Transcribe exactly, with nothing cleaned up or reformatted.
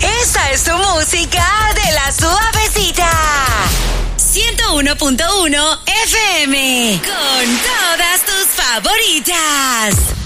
Esta es tu música de la suavecita. ciento uno punto uno F M. Con todas tus favoritas.